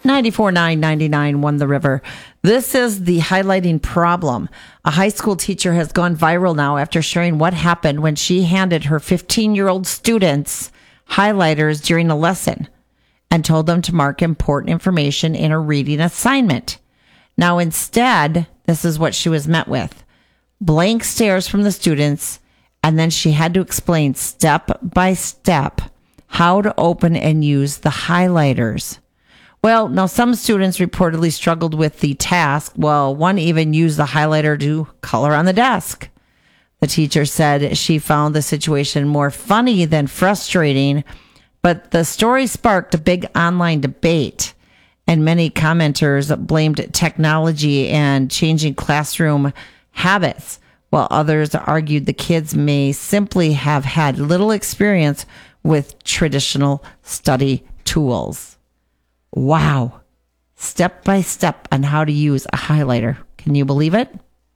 94.999 won the river. This is the highlighting problem. A high school teacher has gone viral now after sharing what happened when she handed her 15-year-old students highlighters during a lesson and told them to mark important information in a reading assignment. Now, instead, this is what she was met with. Blank stares from the students, and then she had to explain step by step how to open and use the highlighters. Well, now some students reportedly struggled with the task, while one even used the highlighter to color on the desk. The teacher said she found the situation more funny than frustrating, but the story sparked a big online debate, and many commenters blamed technology and changing classroom habits, while others argued the kids may simply have had little experience with traditional study tools. Wow. Step by step on how to use a highlighter. Can you believe it?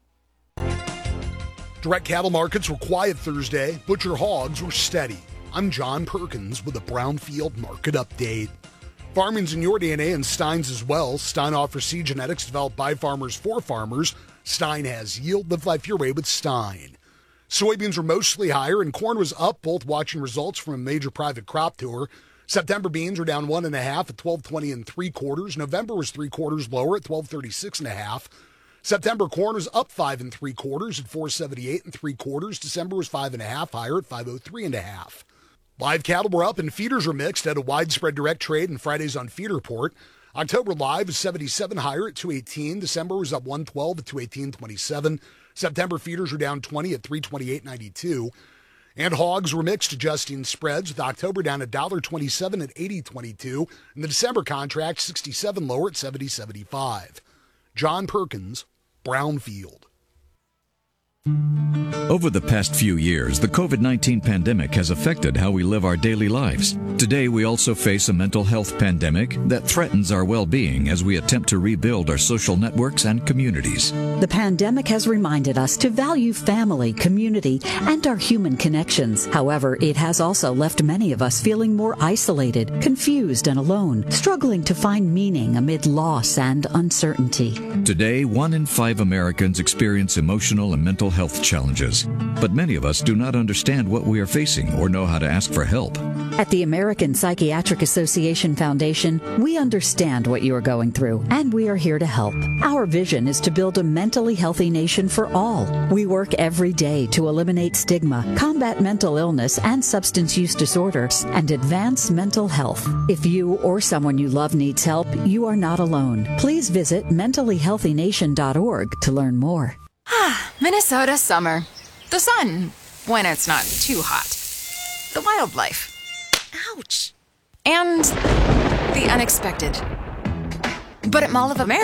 Direct cattle markets were quiet Thursday. Butcher hogs were steady. I'm John Perkins with a Brownfield market update. Farming's in your DNA and Stein's as well. Stein offers seed genetics developed by farmers for farmers. Stein has yield. Live life your way with Stein. Soybeans were mostly higher and corn was up, both watching results from a major private crop tour. September beans were down 1.5 at 12.20 3/4. November was 3/4 lower at 12.36 1/2. September corn was up 5 3/4 at 4.78 3/4. December was 5.5 higher at 5.03 1/2. Live cattle were up and feeders were mixed at a widespread direct trade and Fridays on feed report. October live was 77 higher at 218. December was up 112 at 218.27. September feeders were down 20 at 328.92. And hogs were mixed, adjusting spreads, with October down $1.27 at 80.22, and the December contract 67 lower at 70.75. John Perkins, Brownfield. Over the past few years, the COVID-19 pandemic has affected how we live our daily lives. Today, we also face a mental health pandemic that threatens our well-being as we attempt to rebuild our social networks and communities. The pandemic has reminded us to value family, community, and our human connections. However, it has also left many of us feeling more isolated, confused, and alone, struggling to find meaning amid loss and uncertainty. Today, 1 in 5 Americans experience emotional and mental health challenges, but many of us do not understand what we are facing or know how to ask for help. At the American Psychiatric Association Foundation, we understand what you are going through, and we are here to help. Our vision is to build a mentally healthy nation for all. We work every day to eliminate stigma, combat mental illness and substance use disorders, and advance mental health. If you or someone you love needs help, you are not alone. Please visit mentallyhealthynation.org to learn more. Minnesota summer. The sun, when it's not too hot. The wildlife. Ouch. And the unexpected. But at Mall of America,